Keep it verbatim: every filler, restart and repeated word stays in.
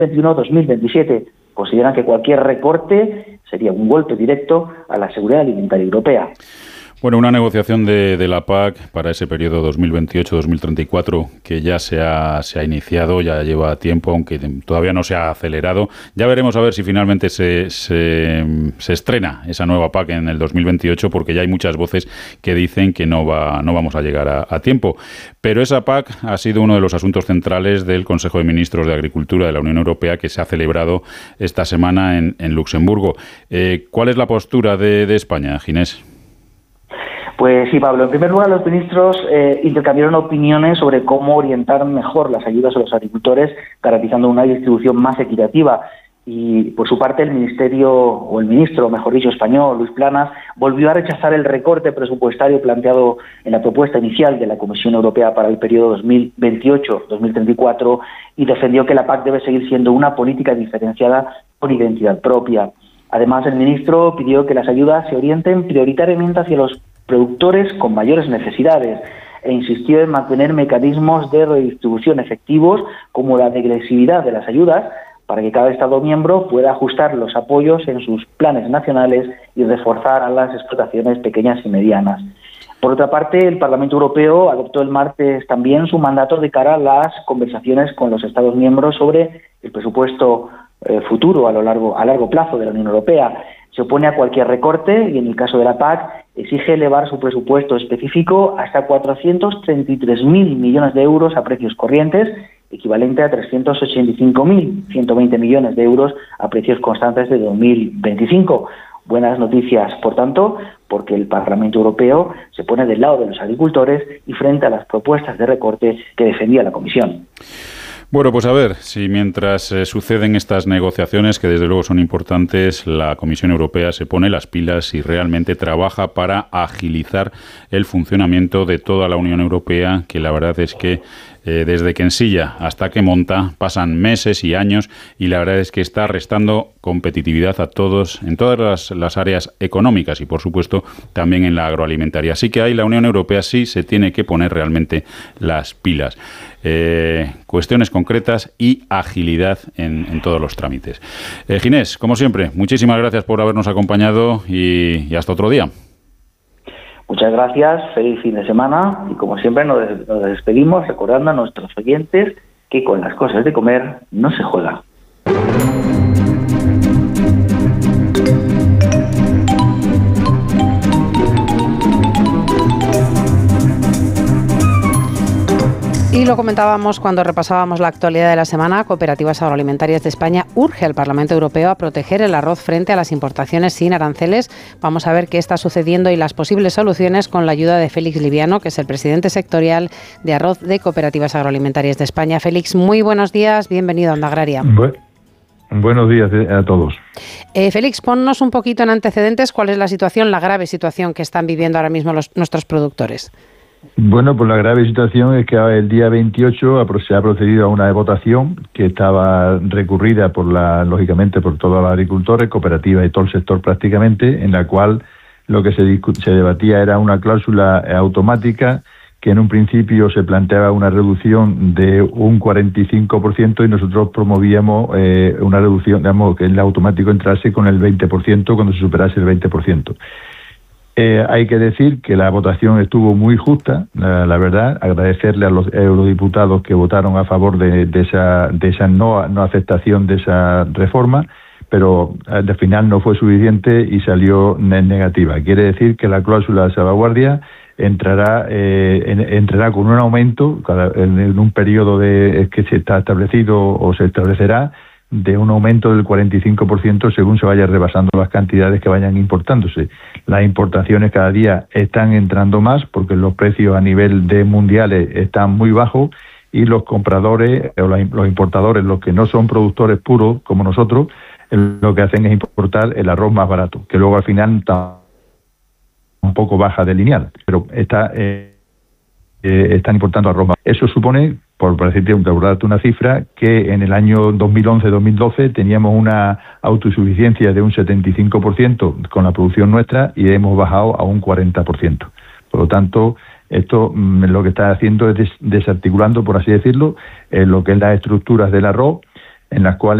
veintiuno dos mil veintisiete. Consideran que cualquier recorte sería un golpe directo a la seguridad alimentaria europea. Bueno, una negociación de, de la P A C para ese periodo dos mil veintiocho dos mil treinta y cuatro que ya se ha, se ha iniciado, ya lleva tiempo, aunque todavía no se ha acelerado. Ya veremos a ver si finalmente se, se, se estrena esa nueva P A C en el dos mil veintiocho, porque ya hay muchas voces que dicen que no va, no vamos a llegar a, a tiempo. Pero esa P A C ha sido uno de los asuntos centrales del Consejo de Ministros de Agricultura de la Unión Europea, que se ha celebrado esta semana en, en Luxemburgo. Eh, ¿Cuál es la postura de, de España, Ginés? Pues sí, Pablo. En primer lugar, los ministros eh, intercambiaron opiniones sobre cómo orientar mejor las ayudas a los agricultores, garantizando una distribución más equitativa. Y, por su parte, el ministerio, o el ministro, mejor dicho, español, Luis Planas, volvió a rechazar el recorte presupuestario planteado en la propuesta inicial de la Comisión Europea para el periodo dos mil veintiocho dos mil treinta y cuatro y defendió que la P A C debe seguir siendo una política diferenciada con identidad propia. Además, el ministro pidió que las ayudas se orienten prioritariamente hacia los productores con mayores necesidades e insistió en mantener mecanismos de redistribución efectivos como la degresividad de las ayudas para que cada Estado miembro pueda ajustar los apoyos en sus planes nacionales y reforzar a las explotaciones pequeñas y medianas. Por otra parte, el Parlamento Europeo adoptó el martes también su mandato de cara a las conversaciones con los Estados miembros sobre el presupuesto eh, futuro a lo largo a largo plazo de la Unión Europea. Se opone a cualquier recorte y, en el caso de la P A C, exige elevar su presupuesto específico hasta cuatrocientos treinta y tres mil millones de euros a precios corrientes, equivalente a trescientos ochenta y cinco mil ciento veinte millones de euros a precios constantes de dos mil veinticinco. Buenas noticias, por tanto, porque el Parlamento Europeo se pone del lado de los agricultores y frente a las propuestas de recorte que defendía la Comisión. Bueno, pues a ver si mientras eh, suceden estas negociaciones, que desde luego son importantes, la Comisión Europea se pone las pilas y realmente trabaja para agilizar el funcionamiento de toda la Unión Europea, que la verdad es que eh, desde que ensilla hasta que monta pasan meses y años, y la verdad es que está restando competitividad a todos en todas las, las áreas económicas y, por supuesto, también en la agroalimentaria. Así que ahí la Unión Europea sí se tiene que poner realmente las pilas. Eh, cuestiones concretas y agilidad en, en todos los trámites. Eh, Ginés, como siempre, muchísimas gracias por habernos acompañado y, y hasta otro día. Muchas gracias, feliz fin de semana y, como siempre, nos, nos despedimos recordando a nuestros oyentes que con las cosas de comer no se juega. Y lo comentábamos cuando repasábamos la actualidad de la semana. Cooperativas Agroalimentarias de España urge al Parlamento Europeo a proteger el arroz frente a las importaciones sin aranceles. Vamos a ver qué está sucediendo y las posibles soluciones con la ayuda de Félix Liviano, que es el presidente sectorial de arroz de Cooperativas Agroalimentarias de España. Félix, muy buenos días, bienvenido a Onda Agraria. Bu- buenos días a todos. Eh, Félix, ponnos un poquito en antecedentes cuál es la situación, la grave situación que están viviendo ahora mismo los, nuestros productores. Bueno, pues la grave situación es que el día veintiocho se ha procedido a una votación que estaba recurrida por la, lógicamente, por todos los agricultores, cooperativas y todo el sector prácticamente, en la cual lo que se, discu- se debatía era una cláusula automática que en un principio se planteaba una reducción de un cuarenta y cinco por ciento y nosotros promovíamos eh, una reducción, digamos, que el automático entrase con el veinte por ciento cuando se superase el veinte por ciento. Eh, hay que decir que la votación estuvo muy justa, la, la verdad. Agradecerle a los eurodiputados que votaron a favor de, de esa, de esa no, no aceptación de esa reforma, pero al final no fue suficiente y salió en negativa. Quiere decir que la cláusula de salvaguardia entrará eh, en, entrará con un aumento cada, en, en un periodo de que se está establecido o se establecerá de un aumento del cuarenta y cinco por ciento según se vayan rebasando las cantidades que vayan importándose. Las importaciones cada día están entrando más porque los precios a nivel de mundiales están muy bajos y los compradores o los importadores, los que no son productores puros como nosotros, lo que hacen es importar el arroz más barato, que luego al final está un poco baja de lineal, pero está, eh, eh, están importando arroz más. Eso supone, por decirte, por darte una cifra, que en el año dos mil once dos mil doce teníamos una autosuficiencia de un setenta y cinco por ciento con la producción nuestra y hemos bajado a un cuarenta por ciento. Por lo tanto, esto mmm, lo que está haciendo es des- desarticulando, por así decirlo, eh, lo que es las estructuras del arroz, en las cuales